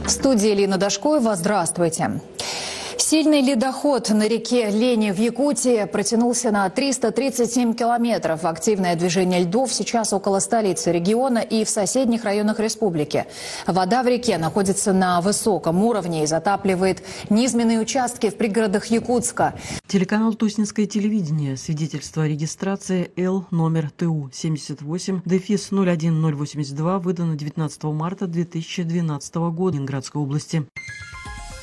В студии Лина Дашкоева. Здравствуйте. Сильный ледоход на реке Лени в Якутии протянулся на 337 километров. Активное движение льдов сейчас около столицы региона и в соседних районах республики. Вода в реке находится на высоком уровне и затапливает низменные участки в пригородах Якутска. Телеканал «Тоснинское телевидение». Свидетельство о регистрации Л номер ТУ 78-01082 выдано 19 марта 2012 года в Ленинградской области.